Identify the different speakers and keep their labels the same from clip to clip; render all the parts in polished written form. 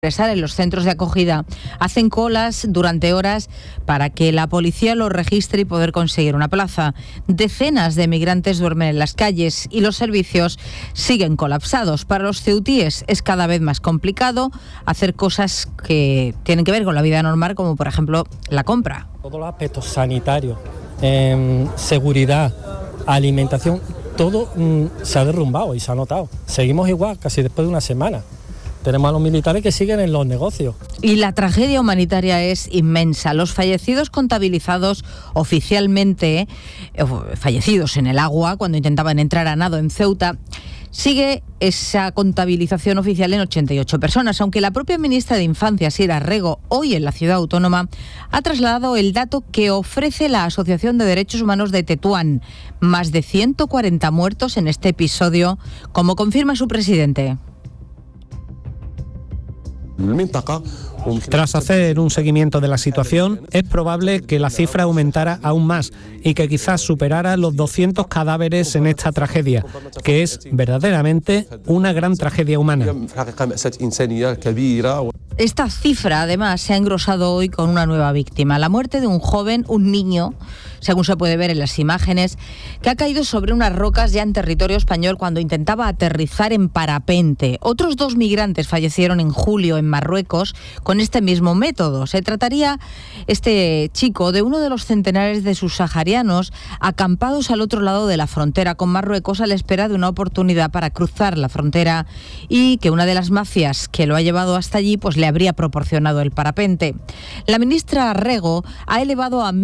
Speaker 1: En los centros de acogida hacen colas durante horas para que la policía los registre y poder conseguir una plaza. Decenas de migrantes duermen en las calles y los servicios siguen colapsados. Para los ceutíes es cada vez más complicado hacer cosas que tienen que ver con la vida normal, como por ejemplo la compra.
Speaker 2: Todos los aspectos sanitarios, seguridad, alimentación, todo se ha derrumbado y se ha notado. Seguimos igual, casi después de una semana. Tenemos a los militares que siguen en los negocios. Y la tragedia humanitaria es inmensa. Los fallecidos contabilizados oficialmente, fallecidos en el agua cuando intentaban entrar a nado en Ceuta, sigue esa contabilización oficial en 88 personas, aunque la propia ministra de Infancia, Sira Rego, hoy en la ciudad autónoma, ha trasladado el dato que ofrece la Asociación de Derechos Humanos de Tetuán. Más de 140 muertos en este episodio, como confirma su presidente.
Speaker 3: Tras hacer un seguimiento de la situación, es probable que la cifra aumentara aún más y que quizás superara los 200 cadáveres en esta tragedia, que es verdaderamente una gran tragedia humana.
Speaker 1: Esta cifra, además, se ha engrosado hoy con una nueva víctima, la muerte de un joven, un niño, según se puede ver en las imágenes, que ha caído sobre unas rocas ya en territorio español cuando intentaba aterrizar en parapente. Otros 2 migrantes fallecieron en julio en Marruecos con este mismo método. Se trataría, este chico, de uno de los centenares de subsaharianos acampados al otro lado de la frontera con Marruecos a la espera de una oportunidad para cruzar la frontera, y que una de las mafias que lo ha llevado hasta allí pues le habría proporcionado el parapente. La ministra Rego ha elevado a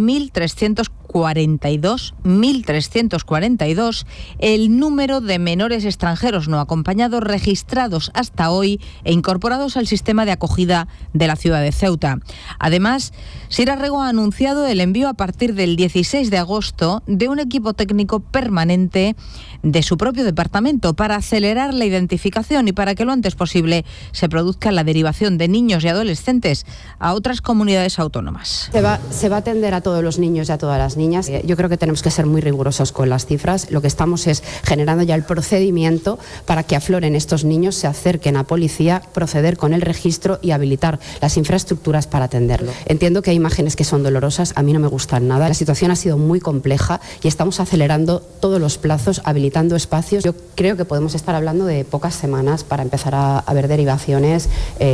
Speaker 1: 1.342 el número de menores extranjeros no acompañados registrados hasta hoy e incorporados al sistema de acogida de la ciudad de Ceuta. Además, Sira Rego ha anunciado el envío a partir del 16 de agosto de un equipo técnico permanente de su propio departamento para acelerar la identificación y para que lo antes posible se produzca la derivación de niños y adolescentes a otras comunidades autónomas.
Speaker 4: Se va a atender a todos los niños y a todas las niñas. Yo creo que tenemos que ser muy rigurosos con las cifras. Lo que estamos es generando ya el procedimiento para que afloren estos niños, se acerquen a policía, proceder con el registro y habilitar las infraestructuras para atenderlo. Entiendo que hay imágenes que son dolorosas, a mí no me gustan nada. La situación ha sido muy compleja y estamos acelerando todos los plazos, habilitando espacios. Yo creo que podemos estar hablando de pocas semanas para empezar a ver derivaciones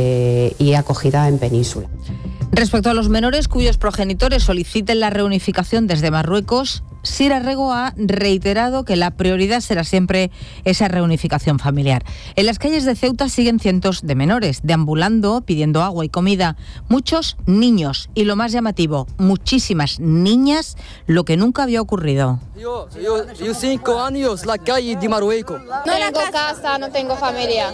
Speaker 4: y acogida en península.
Speaker 1: Respecto a los menores cuyos progenitores soliciten la reunificación desde Marruecos, Sira Rego ha reiterado que la prioridad será siempre esa reunificación familiar. En las calles de Ceuta siguen cientos de menores, deambulando, pidiendo agua y comida. Muchos niños y, lo más llamativo, muchísimas niñas, lo que nunca había ocurrido.
Speaker 5: Yo 5 años, la calle de Marruecos.
Speaker 6: No tengo casa, no tengo familia.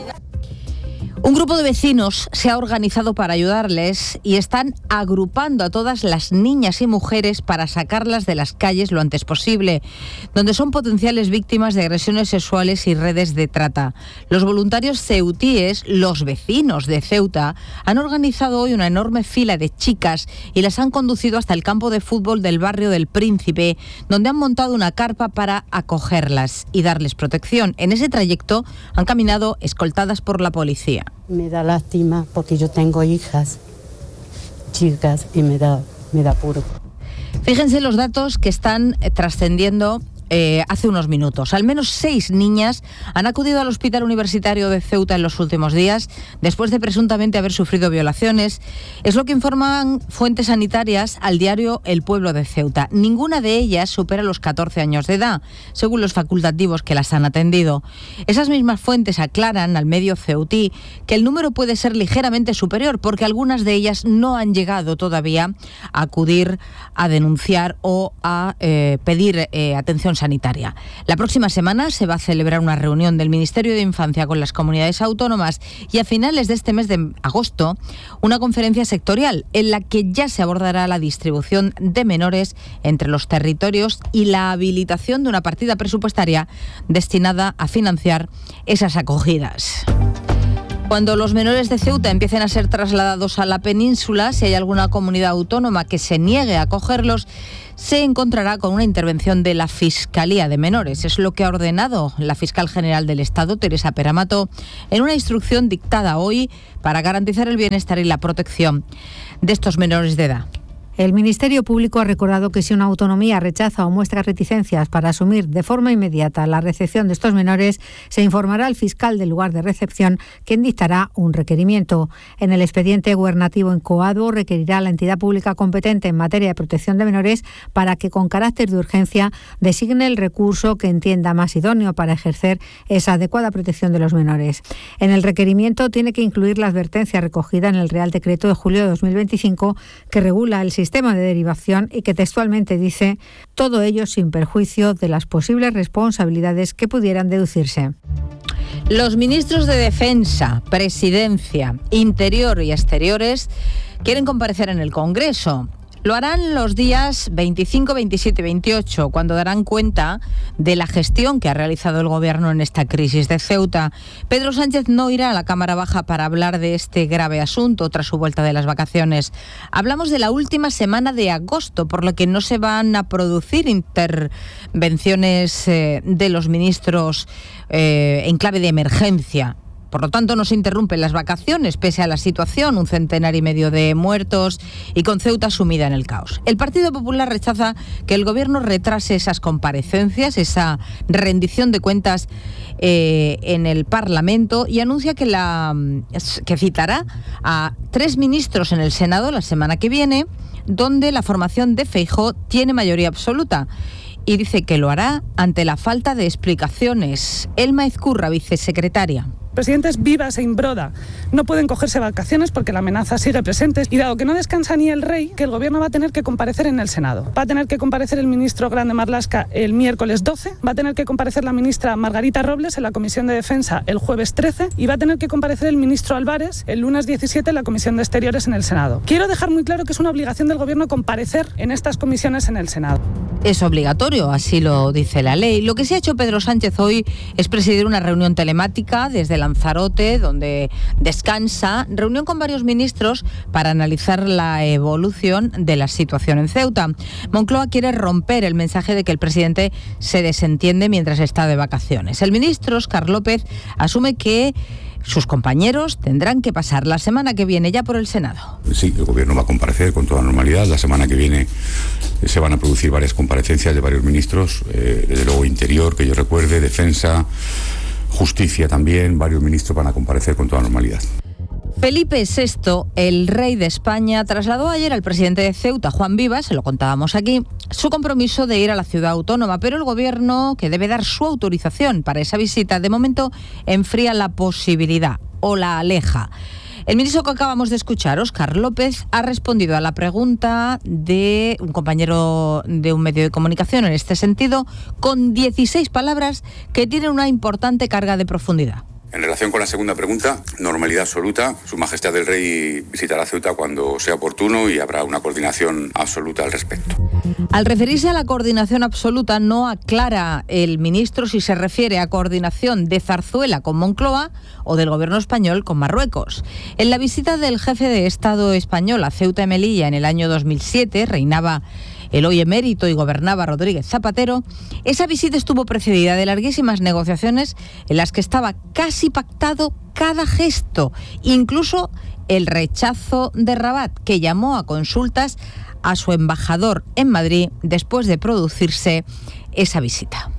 Speaker 1: Un grupo de vecinos se ha organizado para ayudarles y están agrupando a todas las niñas y mujeres para sacarlas de las calles lo antes posible, donde son potenciales víctimas de agresiones sexuales y redes de trata. Los voluntarios ceutíes, los vecinos de Ceuta, han organizado hoy una enorme fila de chicas y las han conducido hasta el campo de fútbol del barrio del Príncipe, donde han montado una carpa para acogerlas y darles protección. En ese trayecto han caminado escoltadas por la policía.
Speaker 7: Me da lástima porque yo tengo hijas, chicas, y me da puro.
Speaker 1: Fíjense los datos que están trascendiendo hace unos minutos. Al menos 6 niñas han acudido al Hospital Universitario de Ceuta en los últimos días después de presuntamente haber sufrido violaciones. Es lo que informan fuentes sanitarias al diario El Pueblo de Ceuta. Ninguna de ellas supera los 14 años de edad, según los facultativos que las han atendido. Esas mismas fuentes aclaran al medio ceutí que el número puede ser ligeramente superior porque algunas de ellas no han llegado todavía a acudir a denunciar o a pedir atención sanitaria. La próxima semana se va a celebrar una reunión del Ministerio de Infancia con las comunidades autónomas y a finales de este mes de agosto una conferencia sectorial en la que ya se abordará la distribución de menores entre los territorios y la habilitación de una partida presupuestaria destinada a financiar esas acogidas. Cuando los menores de Ceuta empiecen a ser trasladados a la península, si hay alguna comunidad autónoma que se niegue a acogerlos, se encontrará con una intervención de la Fiscalía de Menores. Es lo que ha ordenado la fiscal general del Estado, Teresa Peramato, en una instrucción dictada hoy para garantizar el bienestar y la protección de estos menores de edad.
Speaker 8: El Ministerio Público ha recordado que si una autonomía rechaza o muestra reticencias para asumir de forma inmediata la recepción de estos menores, se informará al fiscal del lugar de recepción, quien dictará un requerimiento. En el expediente gubernativo incoado requerirá a la entidad pública competente en materia de protección de menores para que, con carácter de urgencia, designe el recurso que entienda más idóneo para ejercer esa adecuada protección de los menores. En el requerimiento tiene que incluir la advertencia recogida en el Real Decreto de julio de 2025 que regula el sistema de derivación y que textualmente dice: todo ello sin perjuicio de las posibles responsabilidades que pudieran deducirse.
Speaker 1: Los ministros de Defensa, Presidencia, Interior y Exteriores quieren comparecer en el Congreso. Lo harán los días 25, 27 y 28, cuando darán cuenta de la gestión que ha realizado el Gobierno en esta crisis de Ceuta. Pedro Sánchez no irá a la Cámara Baja para hablar de este grave asunto tras su vuelta de las vacaciones. Hablamos de la última semana de agosto, por lo que no se van a producir intervenciones de los ministros en clave de emergencia. Por lo tanto, no se interrumpen las vacaciones, pese a la situación, 1,5 centenares de muertos y con Ceuta sumida en el caos. El Partido Popular rechaza que el Gobierno retrase esas comparecencias, esa rendición de cuentas en el Parlamento, y anuncia que citará a 3 ministros en el Senado la semana que viene, donde la formación de Feijóo tiene mayoría absoluta. Y dice que lo hará ante la falta de explicaciones. Elma Ezcurra, vicesecretaria.
Speaker 9: Presidentes Vivas e Imbroda no pueden cogerse vacaciones porque la amenaza sigue presente, y dado que no descansa ni el rey, que el Gobierno va a tener que comparecer en el Senado. Va a tener que comparecer el ministro Grande Marlaska el miércoles 12, va a tener que comparecer la ministra Margarita Robles en la Comisión de Defensa el jueves 13 y va a tener que comparecer el ministro Álvarez el lunes 17 en la Comisión de Exteriores en el Senado. Quiero dejar muy claro que es una obligación del Gobierno comparecer en estas comisiones en el Senado.
Speaker 1: Es obligatorio, así lo dice la ley. Lo que sí ha hecho Pedro Sánchez hoy es presidir una reunión telemática desde Lanzarote, donde descansa, reunión con varios ministros para analizar la evolución de la situación en Ceuta. Moncloa quiere romper el mensaje de que el presidente se desentiende mientras está de vacaciones. El ministro Óscar López asume que sus compañeros tendrán que pasar la semana que viene ya por el Senado.
Speaker 10: Sí, el Gobierno va a comparecer con toda normalidad. La semana que viene se van a producir varias comparecencias de varios ministros, desde luego Interior, que yo recuerde, Defensa, Justicia también. Varios ministros van a comparecer con toda normalidad.
Speaker 1: Felipe VI, el rey de España, trasladó ayer al presidente de Ceuta, Juan Vivas, se lo contábamos aquí, su compromiso de ir a la ciudad autónoma, pero el Gobierno, que debe dar su autorización para esa visita, de momento enfría la posibilidad o la aleja. El ministro que acabamos de escuchar, Óscar López, ha respondido a la pregunta de un compañero de un medio de comunicación en este sentido, con 16 palabras que tienen una importante carga de profundidad.
Speaker 10: En relación con la segunda pregunta, normalidad absoluta. Su Majestad el Rey visitará Ceuta cuando sea oportuno y habrá una coordinación absoluta al respecto.
Speaker 1: Al referirse a la coordinación absoluta, no aclara el ministro si se refiere a coordinación de Zarzuela con Moncloa o del Gobierno español con Marruecos. En la visita del jefe de Estado español a Ceuta y Melilla en el año 2007, reinaba el hoy emérito y gobernaba Rodríguez Zapatero, esa visita estuvo precedida de larguísimas negociaciones en las que estaba casi pactado cada gesto, incluso el rechazo de Rabat, que llamó a consultas a su embajador en Madrid después de producirse esa visita.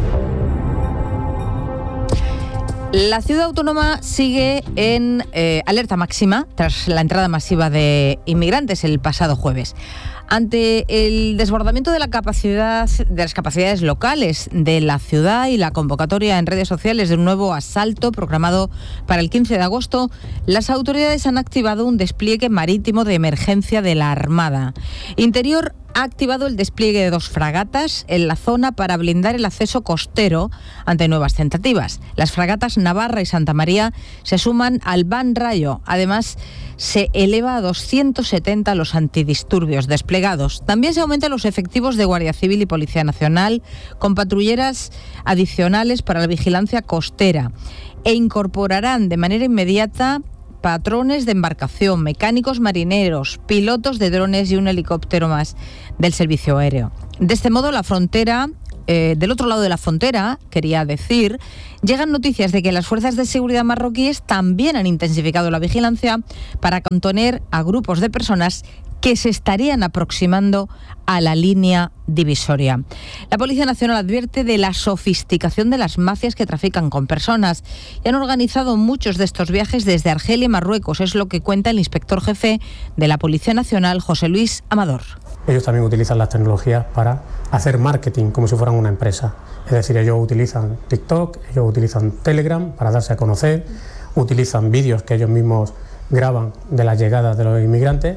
Speaker 1: La ciudad autónoma sigue en alerta máxima tras la entrada masiva de inmigrantes el pasado jueves. Ante el desbordamiento de las capacidades locales de la ciudad y la convocatoria en redes sociales de un nuevo asalto programado para el 15 de agosto, las autoridades han activado un despliegue marítimo de emergencia de la Armada. Interior ha activado el despliegue de 2 fragatas en la zona para blindar el acceso costero ante nuevas tentativas. Las fragatas Navarra y Santa María se suman al Ban Rayo. Además, se eleva a 270 los antidisturbios desplegados desplegados. También se aumentan los efectivos de Guardia Civil y Policía Nacional, con patrulleras adicionales para la vigilancia costera, e incorporarán de manera inmediata patrones de embarcación, mecánicos marineros, pilotos de drones y un helicóptero más del servicio aéreo. De este modo, la frontera, del otro lado de la frontera, quería decir, llegan noticias de que las fuerzas de seguridad marroquíes también han intensificado la vigilancia para contener a grupos de personas que se estarían aproximando a la línea divisoria. La Policía Nacional advierte de la sofisticación de las mafias que trafican con personas y han organizado muchos de estos viajes desde Argelia y Marruecos. Es lo que cuenta el inspector jefe de la Policía Nacional, José Luis Amador.
Speaker 11: Ellos también utilizan las tecnologías para hacer marketing como si fueran una empresa. Es decir, ellos utilizan TikTok, ellos utilizan Telegram para darse a conocer, utilizan vídeos que ellos mismos graban de las llegadas de los inmigrantes.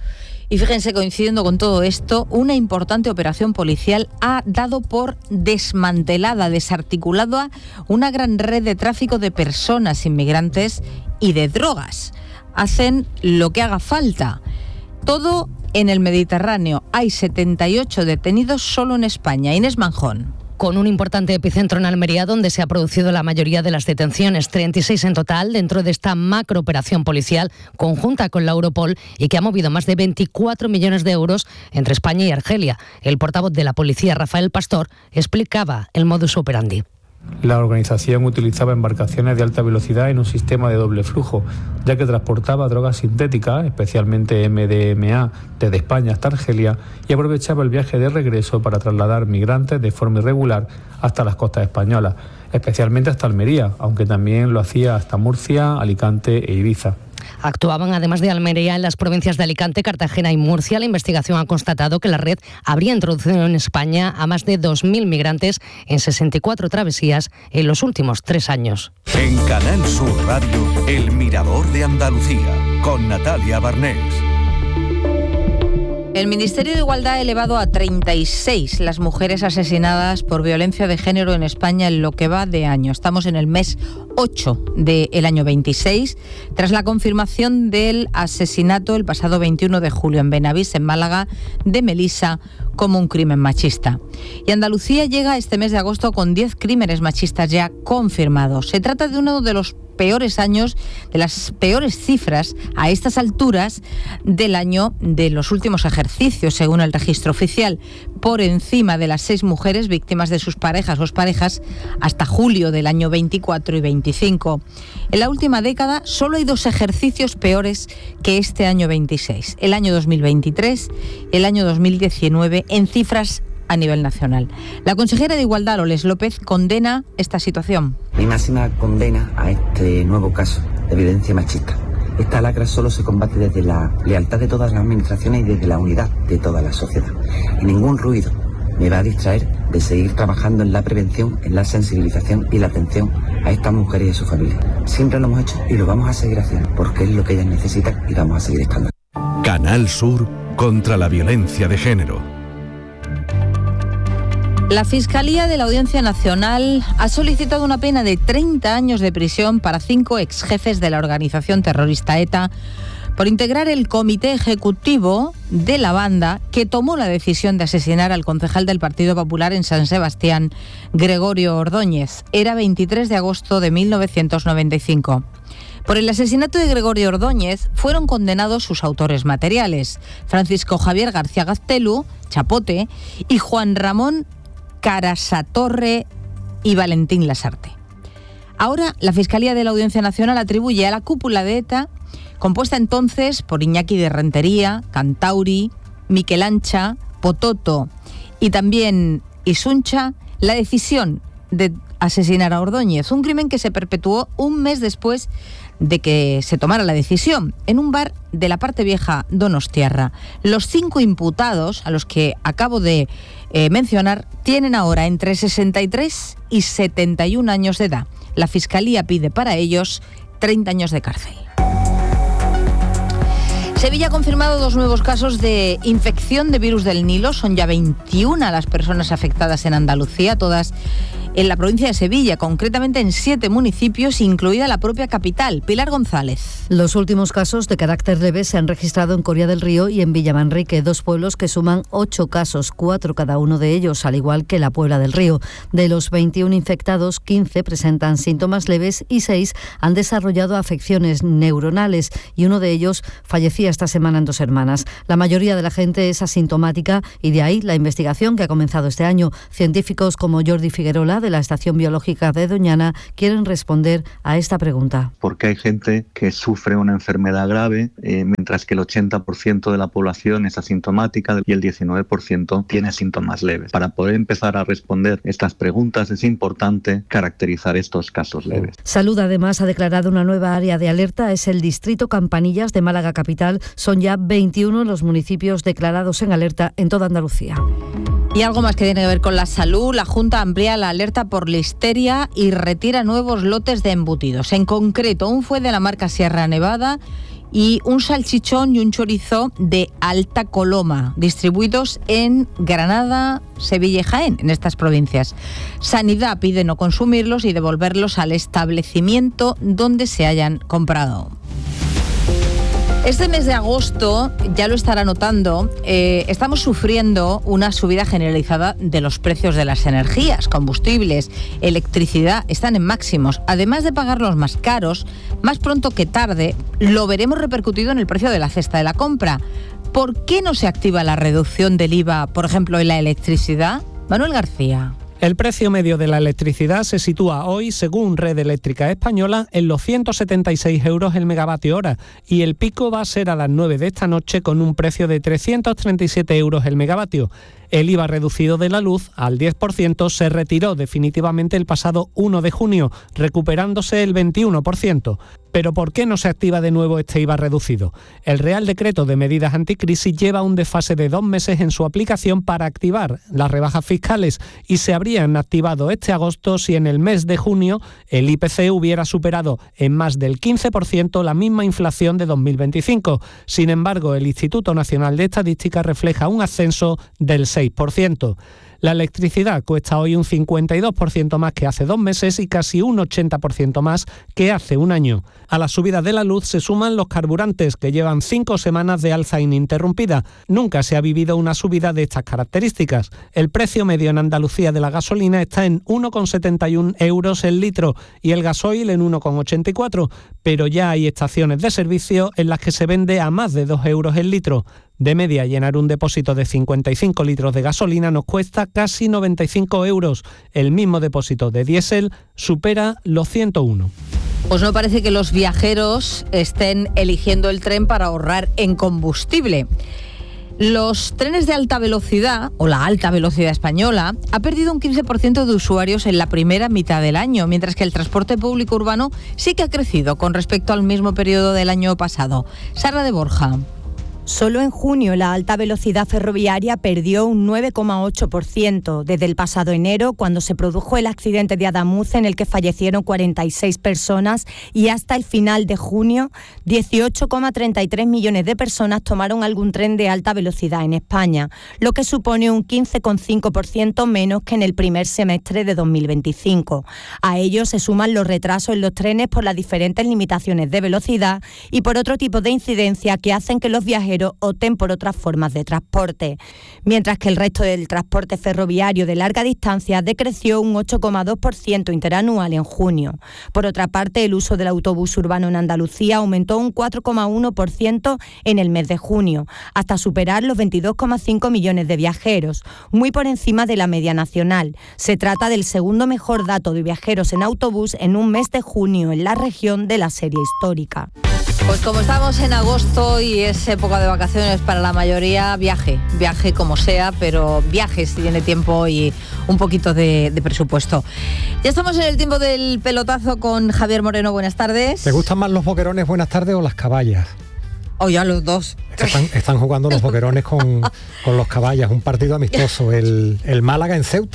Speaker 1: Y fíjense, coincidiendo con todo esto, una importante operación policial ha dado por desmantelada, desarticulada, una gran red de tráfico de personas inmigrantes y de drogas. Hacen lo que haga falta. Todo en el Mediterráneo. Hay 78 detenidos solo en España. Inés Manjón.
Speaker 12: Con un importante epicentro en Almería, donde se ha producido la mayoría de las detenciones, 36 en total, dentro de esta macrooperación policial conjunta con la Europol y que ha movido más de 24 millones de euros entre España y Argelia. El portavoz de la policía, Rafael Pastor, explicaba el modus operandi.
Speaker 13: La organización utilizaba embarcaciones de alta velocidad en un sistema de doble flujo, ya que transportaba drogas sintéticas, especialmente MDMA, desde España hasta Argelia, y aprovechaba el viaje de regreso para trasladar migrantes de forma irregular hasta las costas españolas, especialmente hasta Almería, aunque también lo hacía hasta Murcia, Alicante e Ibiza.
Speaker 12: Actuaban además de Almería en las provincias de Alicante, Cartagena y Murcia. La investigación ha constatado que la red habría introducido en España a más de 2.000 migrantes en 64 travesías en los últimos 3 años.
Speaker 14: En Canal Sur Radio, El Mirador de Andalucía, con Natalia Barnés.
Speaker 1: El Ministerio de Igualdad ha elevado a 36 las mujeres asesinadas por violencia de género en España en lo que va de año. Estamos en el mes 8 del año 26, tras la confirmación del asesinato el pasado 21 de julio en Benavís, en Málaga, de Melisa como un crimen machista. Y Andalucía llega este mes de agosto con 10 crímenes machistas ya confirmados. Se trata de uno de los peores años, de las peores cifras a estas alturas del año de los últimos ejercicios, según el registro oficial, por encima de las 6 mujeres víctimas de sus parejas o exparejas hasta julio del año 24 y 25. En la última década solo hay 2 ejercicios peores que este año 26, el año 2023 y el año 2019 en cifras a nivel nacional. La consejera de Igualdad, Loles López, condena esta situación.
Speaker 15: Mi máxima condena a este nuevo caso de violencia machista. Esta lacra solo se combate desde la lealtad de todas las administraciones y desde la unidad de toda la sociedad. Y ningún ruido me va a distraer de seguir trabajando en la prevención, en la sensibilización y la atención a estas mujeres y a sus familias. Siempre lo hemos hecho y lo vamos a seguir haciendo, porque es lo que ellas necesitan y vamos a seguir estando.
Speaker 14: Canal Sur contra la violencia de género.
Speaker 1: La Fiscalía de la Audiencia Nacional ha solicitado una pena de 30 años de prisión para 5 exjefes de la organización terrorista ETA por integrar el comité ejecutivo de la banda que tomó la decisión de asesinar al concejal del Partido Popular en San Sebastián, Gregorio Ordóñez. Era 23 de agosto de 1995. Por el asesinato de Gregorio Ordóñez fueron condenados sus autores materiales, Francisco Javier García Gaztelu, Chapote, y Juan Ramón Carasatorre y Valentín Lasarte. Ahora, la Fiscalía de la Audiencia Nacional atribuye a la cúpula de ETA, compuesta entonces por Iñaki de Rentería, Cantauri, Miquel Ancha, Pototo y también Isuncha, la decisión de asesinar a Ordóñez, un crimen que se perpetuó un mes después de que se tomara la decisión, en un bar de la parte vieja donostiarra. Los 5 imputados, a los que acabo de mencionar, tienen ahora entre 63 y 71 años de edad. La Fiscalía pide para ellos 30 años de cárcel. Sevilla ha confirmado 2 nuevos casos de infección de virus del Nilo. Son ya 21 las personas afectadas en Andalucía, todas en la provincia de Sevilla, concretamente en 7 municipios, incluida la propia capital. Pilar González.
Speaker 16: Los últimos casos de carácter leve se han registrado en Coria del Río y en Villamanrique, 2 pueblos que suman 8 casos, 4 cada uno de ellos, al igual que la Puebla del Río. De los 21 infectados, 15 presentan síntomas leves y 6 han desarrollado afecciones neuronales y uno de ellos fallecía esta semana en Dos Hermanas. La mayoría de la gente es asintomática y de ahí la investigación que ha comenzado este año. Científicos como Jordi Figuerola, de la Estación Biológica de Doñana, quieren responder a esta pregunta.
Speaker 17: ¿Por qué hay gente que sufre una enfermedad grave, mientras que el 80% de la población es asintomática y el 19% tiene síntomas leves? Para poder empezar a responder estas preguntas es importante caracterizar estos casos leves.
Speaker 16: Salud además ha declarado una nueva área de alerta, es el distrito Campanillas de Málaga capital. Son ya 21 los municipios declarados en alerta en toda Andalucía.
Speaker 1: Y algo más que tiene que ver con la salud, la Junta amplía la alerta por listeria y retira nuevos lotes de embutidos. En concreto, un fuet de la marca Sierra Nevada y un salchichón y un chorizo de alta coloma, distribuidos en Granada, Sevilla y Jaén, en estas provincias. Sanidad pide no consumirlos y devolverlos al establecimiento donde se hayan comprado. Este mes de agosto, ya lo estará notando, estamos sufriendo una subida generalizada de los precios de las energías, combustibles, electricidad, están en máximos. Además de pagarlos más caros, más pronto que tarde, lo veremos repercutido en el precio de la cesta de la compra. ¿Por qué no se activa la reducción del IVA, por ejemplo, en la electricidad? Manuel García.
Speaker 3: El precio medio de la electricidad se sitúa hoy, según Red Eléctrica Española, en los 176 euros el megavatio hora y el pico va a ser a las 9 de esta noche con un precio de 337 euros el megavatio. El IVA reducido de la luz al 10% se retiró definitivamente el pasado 1 de junio, recuperándose el 21%. ¿Pero por qué no se activa de nuevo este IVA reducido? El Real Decreto de Medidas Anticrisis lleva un desfase de 2 meses en su aplicación para activar las rebajas fiscales y se habrían activado este agosto si en el mes de junio el IPC hubiera superado en más del 15% la misma inflación de 2025. Sin embargo, el Instituto Nacional de Estadística refleja un ascenso del 6%. La electricidad cuesta hoy un 52% más que hace 2 meses y casi un 80% más que hace un año. A la subida de la luz se suman los carburantes, que llevan 5 semanas de alza ininterrumpida. Nunca se ha vivido una subida de estas características. El precio medio en Andalucía de la gasolina está en 1,71 euros el litro y el gasoil en 1,84, pero ya hay estaciones de servicio en las que se vende a más de 2 euros el litro. De media, llenar un depósito de 55 litros de gasolina nos cuesta casi 95 euros. El mismo depósito de diésel supera los 101.
Speaker 1: Pues no parece que los viajeros estén eligiendo el tren para ahorrar en combustible. Los trenes de alta velocidad, o la alta velocidad española, ha perdido un 15% de usuarios en la primera mitad del año, mientras que el transporte público urbano sí que ha crecido con respecto al mismo periodo del año pasado. Sara de Borja.
Speaker 18: Solo en junio la alta velocidad ferroviaria perdió un 9,8% desde el pasado enero, cuando se produjo el accidente de Adamuz en el que fallecieron 46 personas, y hasta el final de junio 18,33 millones de personas tomaron algún tren de alta velocidad en España, lo que supone un 15,5% menos que en el primer semestre de 2025. A ello se suman los retrasos en los trenes por las diferentes limitaciones de velocidad y por otro tipo de incidencia que hacen que los viajeros opten por otras formas de transporte, mientras que el resto del transporte ferroviario de larga distancia decreció un 8,2% interanual en junio. Por otra parte, el uso del autobús urbano en Andalucía aumentó un 4,1% en el mes de junio, hasta superar los 22,5 millones de viajeros, muy por encima de la media nacional. Se trata del segundo mejor dato de viajeros en autobús en un mes de junio en la región de la serie histórica.
Speaker 1: Pues como estamos en agosto y es época de vacaciones para la mayoría, viaje como sea, pero viaje si tiene tiempo y un poquito de presupuesto. Ya estamos en el tiempo del pelotazo con Javier Moreno, buenas tardes.
Speaker 19: ¿Te gustan más los boquerones, buenas tardes, o las caballas?
Speaker 1: O ya los dos.
Speaker 19: Están jugando los boquerones con los caballas, un partido amistoso, el Málaga en Ceuta.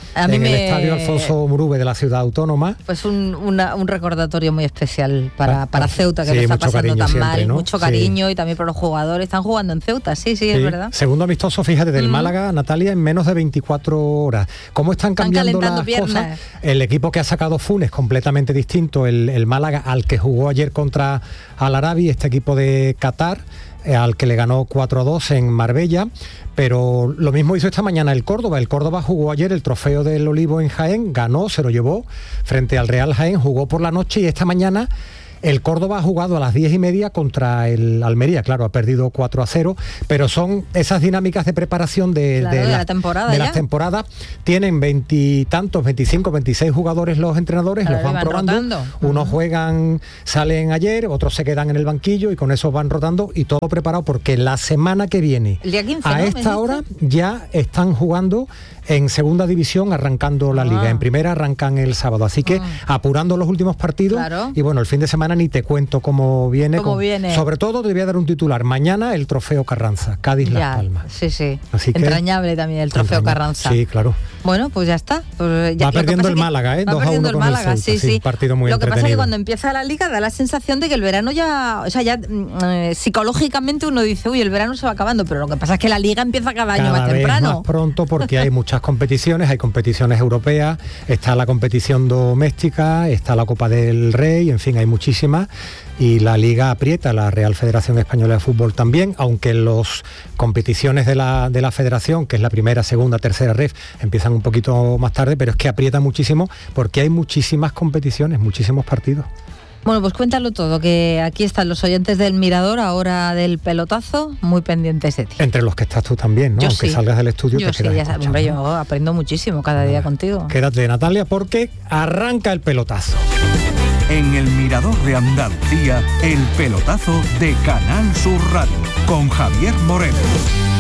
Speaker 19: en el Estadio Alfonso Murube de la Ciudad Autónoma.
Speaker 1: Pues un recordatorio muy especial para Ceuta, que lo está pasando tan
Speaker 19: siempre,
Speaker 1: mal,
Speaker 19: ¿no?
Speaker 1: mucho cariño y también por los jugadores. Están jugando en Ceuta, sí, es verdad.
Speaker 19: Segundo amistoso, fíjate, del Málaga, Natalia, en menos de 24 horas. ¿Cómo están cambiando las cosas? El equipo que ha sacado Funes, completamente distinto, el Málaga, al que jugó ayer contra Al Arabi, este equipo de Qatar, al que le ganó 4-2 en Marbella, pero lo mismo hizo esta mañana el Córdoba. El Córdoba jugó ayer el Trofeo del Olivo en Jaén, ganó, se lo llevó frente al Real Jaén, jugó por la noche y esta mañana el Córdoba ha jugado a las 10:30 contra el Almería, claro, ha perdido 4-0, pero son esas dinámicas de preparación de la temporada. De las temporadas. Tienen 20 tantos, 25, 26 jugadores los entrenadores, los van probando. Rotando. Unos juegan, salen ayer, otros se quedan en el banquillo y con eso van rotando y todo preparado porque la semana que viene,
Speaker 1: el día 15,
Speaker 19: a esta hora, ya están jugando en segunda división, arrancando la liga. En primera arrancan el sábado, así que apurando los últimos partidos. Claro. Y bueno, el fin de semana ni te cuento cómo viene. Sobre todo te voy a dar un titular. Mañana el Trofeo Carranza, Cádiz-Las Palmas.
Speaker 1: Sí. Así entrañable también el Trofeo Carranza.
Speaker 19: Sí, claro.
Speaker 1: Bueno, pues ya está. Pues ya,
Speaker 19: va perdiendo el Málaga, 2-1 con el Ceuta. Sí. Un partido muy entretenido.
Speaker 1: Lo que pasa es que cuando empieza la liga da la sensación de que el verano ya, o sea, ya psicológicamente uno dice, uy, el verano se va acabando, pero lo que pasa es que la liga empieza cada año más temprano.
Speaker 19: Más pronto porque hay muchas competiciones, hay competiciones europeas, está la competición doméstica, está la Copa del Rey, en fin, hay muchísimas. Y la Liga aprieta, la Real Federación Española de Fútbol también, aunque las competiciones de la Federación, que es la primera, segunda, tercera ref, empiezan un poquito más tarde, pero es que aprieta muchísimo porque hay muchísimas competiciones, muchísimos partidos.
Speaker 1: Bueno, pues cuéntalo todo, que aquí están los oyentes del Mirador, ahora del pelotazo, muy pendientes de ti.
Speaker 19: Entre los que estás tú también, ¿no? Aunque salgas del estudio te quedas escuchando.
Speaker 1: Hombre, yo aprendo muchísimo cada día contigo.
Speaker 19: Quédate, Natalia, porque arranca el pelotazo.
Speaker 14: En el Mirador de Andalucía, el pelotazo de Canal Sur Radio, con Javier Moreno.